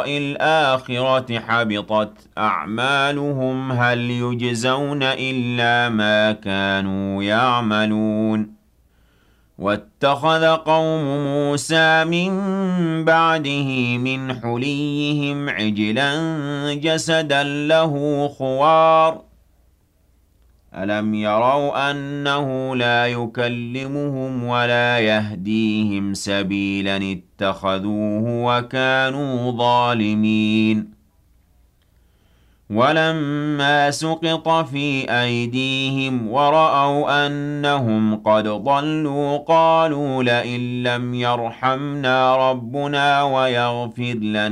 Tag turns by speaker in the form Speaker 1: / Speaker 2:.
Speaker 1: لقاء الآخرة حبطت أعمالهم هل يجزون إلا ما كانوا يعملون واتخذ قوم موسى من بعده من حليهم عجلا جسدا له خوار ألم يروا أنه لا يكلمهم ولا يهديهم سبيلا اتخذوه وكانوا ظالمين ولما سقط في أيديهم ورأوا أنهم قد ضلوا قالوا لئن لم يرحمنا ربنا ويغفر لنا